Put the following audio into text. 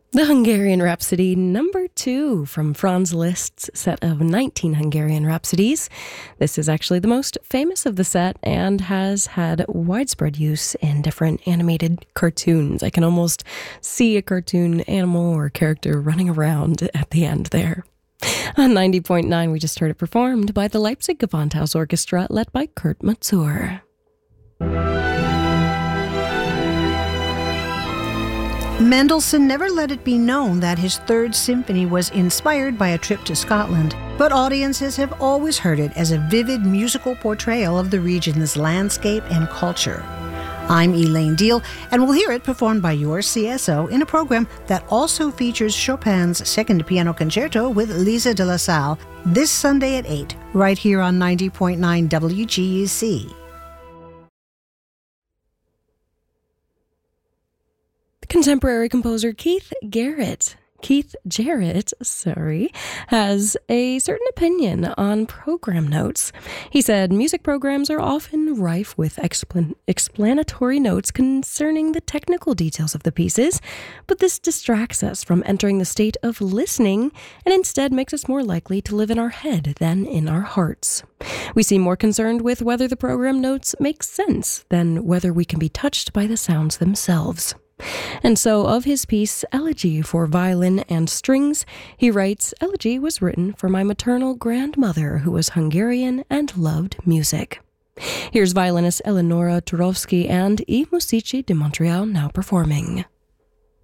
The Hungarian Rhapsody number 2 from Franz Liszt's set of 19 Hungarian Rhapsodies. This is actually the most famous of the set and has had widespread use in different animated cartoons. I can almost see a cartoon animal or character running around at the end there. On 90.9, we just heard it performed by the Leipzig Gewandhaus Orchestra led by Kurt Masur. Mendelssohn never let it be known that his Third Symphony was inspired by a trip to Scotland, but audiences have always heard it as a vivid musical portrayal of the region's landscape and culture. I'm Elaine Deal, and we'll hear it performed by your CSO in a program that also features Chopin's Second Piano Concerto with Lisa de la Salle this Sunday at 8, right here on 90.9 WGUC. Contemporary composer Keith Jarrett has a certain opinion on program notes. He said music programs are often rife with explanatory notes concerning the technical details of the pieces, but this distracts us from entering the state of listening and instead makes us more likely to live in our head than in our hearts. We seem more concerned with whether the program notes make sense than whether we can be touched by the sounds themselves. And so of his piece, Elegy for Violin and Strings, he writes, "Elegy was written for my maternal grandmother who was Hungarian and loved music." Here's violinist Eleonora Turovsky and I Musici di Montreal now performing.